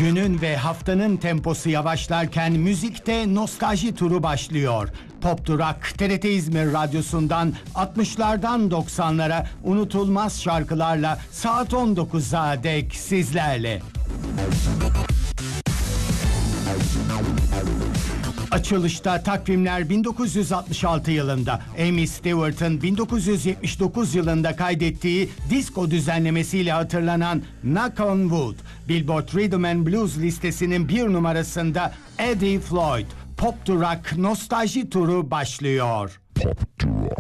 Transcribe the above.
Günün ve haftanın temposu yavaşlarken müzikte nostalji turu başlıyor. Pop Durak, TRT İzmir Radyosu'ndan 60'lardan 90'lara unutulmaz şarkılarla saat 19'a dek sizlerle. Açılışta takvimler 1966 yılında Amy Stewart'ın 1979 yılında kaydettiği disco düzenlemesiyle hatırlanan Knock on Wood, Billboard Rhythm and Blues listesinin bir numarasında Eddie Floyd. Pop Durak nostalji turu başlıyor. Pop Durak.